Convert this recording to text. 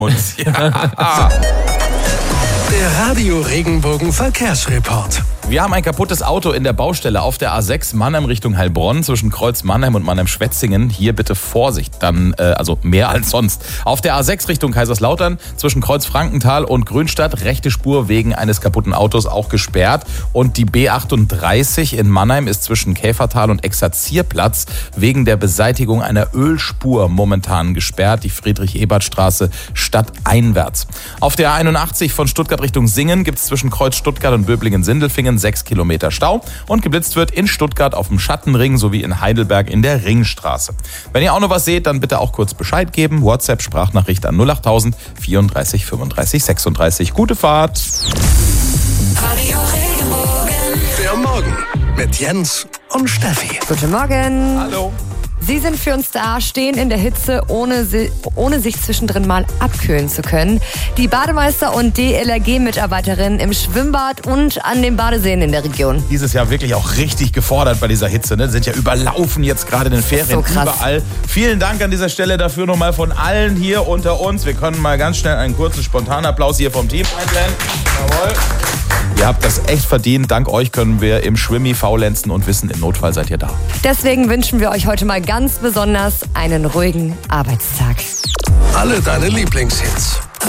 uns. Ja. Der Radio Regenbogen Verkehrsreport. Wir haben ein kaputtes Auto in der Baustelle auf der A6 Mannheim Richtung Heilbronn zwischen Kreuz Mannheim und Mannheim-Schwetzingen. Hier bitte Vorsicht, dann also mehr als sonst. Auf der A6 Richtung Kaiserslautern zwischen Kreuz Frankenthal und Grünstadt rechte Spur wegen eines kaputten Autos auch gesperrt. Und die B38 in Mannheim ist zwischen Käfertal und Exerzierplatz wegen der Beseitigung einer Ölspur momentan gesperrt. Die Friedrich-Ebert-Straße stadteinwärts. Auf der A81 von Stuttgart Richtung Singen gibt es zwischen Kreuz Stuttgart und Böblingen-Sindelfingen 6 Kilometer Stau und geblitzt wird in Stuttgart auf dem Schattenring sowie in Heidelberg in der Ringstraße. Wenn ihr auch noch was seht, dann bitte auch kurz Bescheid geben. WhatsApp-Sprachnachricht an 08000 34 35 36. Gute Fahrt. Radio Regenbogen. Der Morgen mit Jens und Steffi. Guten Morgen. Hallo. Sie sind für uns da, stehen in der Hitze, ohne sich zwischendrin mal abkühlen zu können. Die Bademeister und DLRG-Mitarbeiterinnen im Schwimmbad und an den Badeseen in der Region. Dieses Jahr wirklich auch richtig gefordert bei dieser Hitze. Ne? Sind ja überlaufen jetzt gerade in den Ferien so krass. Überall. Vielen Dank an dieser Stelle dafür nochmal von allen hier unter uns. Wir können mal ganz schnell einen kurzen Spontanapplaus hier vom Team einblenden. Jawohl. Ihr habt das echt verdient. Dank euch können wir im Schwimmi faulenzen und wissen, im Notfall seid ihr da. Deswegen wünschen wir euch heute mal ganz besonders einen ruhigen Arbeitstag. Alle deine Lieblingshits